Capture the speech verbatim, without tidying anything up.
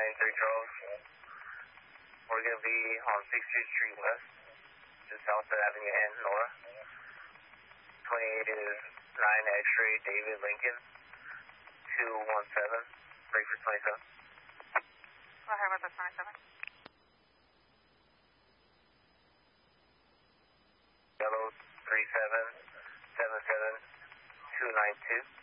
three Charles. We're going to be on sixtieth Street West, just south of Avenue N, Nora. twenty-eight is nine X-ray David Lincoln, two one seven, break for twenty-seven. Go ahead with the twenty-seven. Yellow three seven seven seven two nine two.